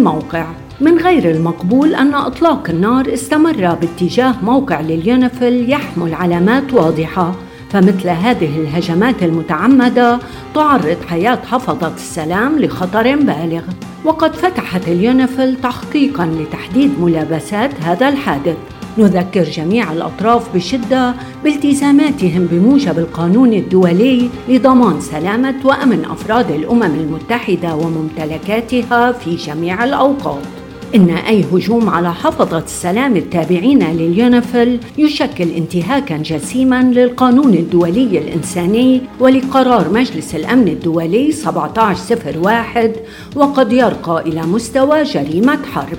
الموقع. من غير المقبول أن إطلاق النار استمر باتجاه موقع لليونيفيل يحمل علامات واضحة، فمثل هذه الهجمات المتعمدة تعرض حياة حفظة السلام لخطر بالغ. وقد فتحت اليونيفيل تحقيقاً لتحديد ملابسات هذا الحادث. نذكر جميع الأطراف بشدة بالتزاماتهم بموجب القانون الدولي لضمان سلامة وأمن أفراد الأمم المتحدة وممتلكاتها في جميع الأوقات. إن أي هجوم على حفظة السلام التابعين لليونيفيل يشكل انتهاكاً جسيماً للقانون الدولي الإنساني ولقرار مجلس الأمن الدولي 1701، وقد يرقى إلى مستوى جريمة حرب.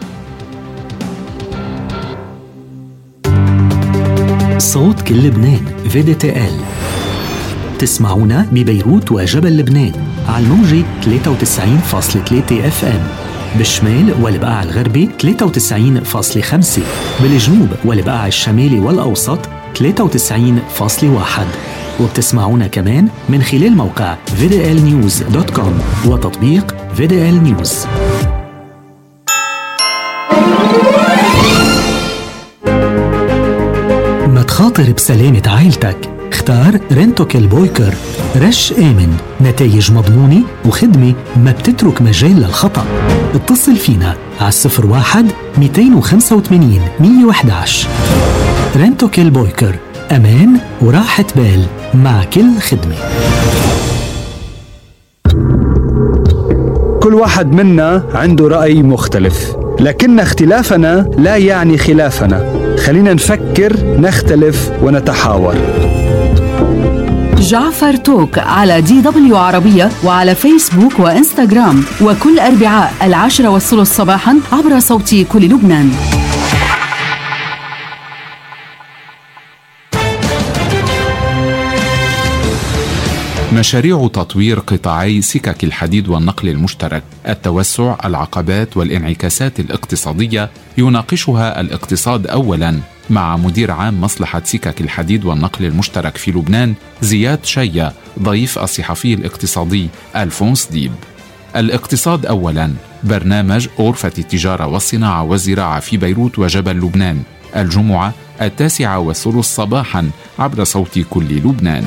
صوت كل لبنان VDTL. تسمعونا ببيروت وجبل لبنان على الموجة 93.3 FM، بالشمال والبقاع الغربي 93.5، بالجنوب والبقاع الشمالي والأوسط 93.1، وبتسمعونا كمان من خلال موقع VDLnews.com وتطبيق VDL News. ما تخاطر بسلامة عائلتك، اختار رنتوكل بويكر. رش آمن، نتائج مضمونة وخدمة ما بتترك مجال للخطأ. اتصل فينا على 01-285-111. رنتوكل بويكر، أمان وراحة بال مع كل خدمة. كل واحد منا عنده رأي مختلف، لكن اختلافنا لا يعني خلافنا. خلينا نفكر، نختلف ونتحاور. جعفر توك على DW عربية وعلى فيسبوك وإنستغرام، وكل أربعاء 10:30 صباحا عبر صوتي كل لبنان. مشاريع تطوير قطاعي سكك الحديد والنقل المشترك، التوسع، العقبات والانعكاسات الاقتصادية يناقشها الاقتصاد أولاً مع مدير عام مصلحة سكك الحديد والنقل المشترك في لبنان زياد شيا، ضيف الصحفي الاقتصادي ألفونس ديب. الاقتصاد أولاً، برنامج غرفة التجارة والصناعة والزراعة في بيروت وجبل لبنان، الجمعة 9:30 صباحاً عبر صوت كل لبنان.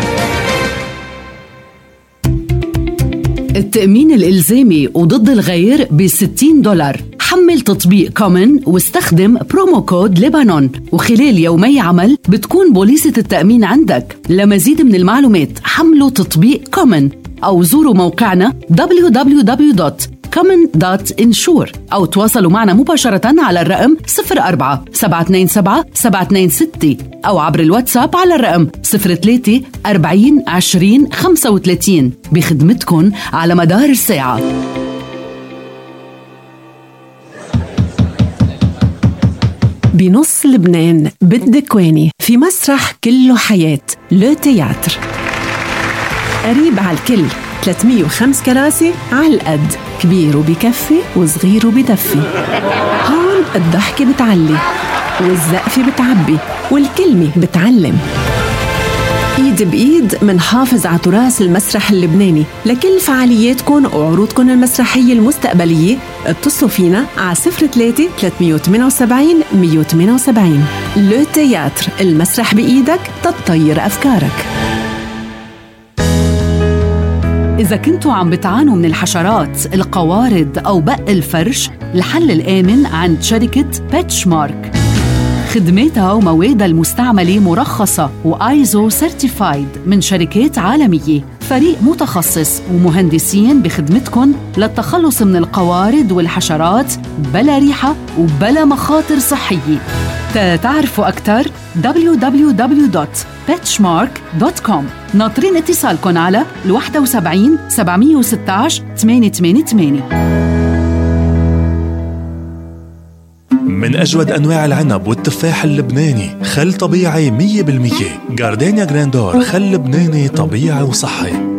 التأمين الإلزامي وضد الغير ب$60. حمل تطبيق كومن واستخدم برومو كود لبنان، وخلال يومي عمل بتكون بوليسة التأمين عندك. لمزيد من المعلومات حملوا تطبيق كومن أو زوروا موقعنا www.common.insure أو تواصلوا معنا مباشرة على الرقم 04-727-726 أو عبر الواتساب على الرقم 03-40-20-35 بخدمتكن على مدار الساعة. بنص لبنان بالدكواني في مسرح كله حياة لو تياتر، قريب على الكل، 305 كراسي على القد، كبير وبكفي وصغير وبدفي. هون الضحكة بتعلي والزقفة بتعبي والكلمة بتعلم. ايد بايد منحافظ على تراث المسرح اللبناني. لكل فعالياتكم وعروضكم المسرحية المستقبلية اتصلوا فينا على 03-378-178. لو تياتر، المسرح بإيدك تطير أفكارك. إذا كنتوا عم بتعانوا من الحشرات، القوارض أو بق الفرش، الحل الآمن عند شركة بيتشمارك. خدماتها وموادها المستعملة مرخصة وآيزو سيرتيفايد من شركات عالمية. فريق متخصص ومهندسين بخدمتكن للتخلص من القوارض والحشرات بلا ريحة وبلا مخاطر صحية. تعرفوا أكتر www.petchmark.com. ناطرين اتصالكن على 71-716-888. من أجود أنواع العنب والتفاح اللبناني، خل طبيعي 100%. جاردينيا جراندور، خل لبناني طبيعي وصحي.